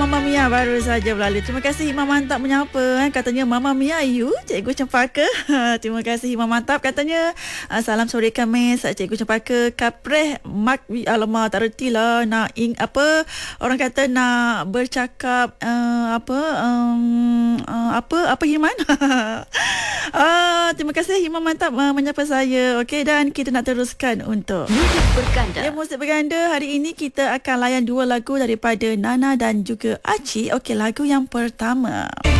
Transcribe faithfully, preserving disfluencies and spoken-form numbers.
Mama Mia baru saja berlalu. Terima kasih Imam Mantap menyapa. Eh. Katanya Mama Mia you, Cikgu Cempaka. Terima kasih Imam Mantap. Katanya uh, salam sore Khamis, Cikgu Cempaka. Kapreh mak alamak tak reti lah. Nak ing, apa orang kata nak bercakap uh, apa um, uh, apa apa Himan. uh, terima kasih Imam Mantap uh, menyapa saya. Okey, dan kita nak teruskan untuk Muzik Berganda. Ya, Muzik Berganda. Hari ini kita akan layan dua lagu daripada Nana dan juga Aci. Okey, lagu yang pertama.